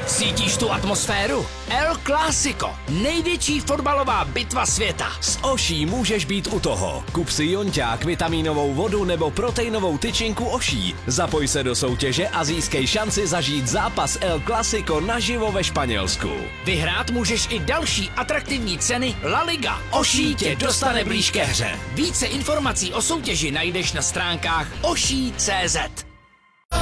Cítíš tu atmosféru? El Clásico, největší fotbalová bitva světa. S Oší můžeš být u toho. Kup si jonťák, vitaminovou vodu nebo proteinovou tyčinku Oší. Zapoj se do soutěže a získej šanci zažít zápas El Clásico naživo ve Španělsku. Vyhrát můžeš i další atraktivní ceny La Liga. Oší tě dostane blíž ke hře. Více informací o soutěži najdeš na stránkách oší.cz.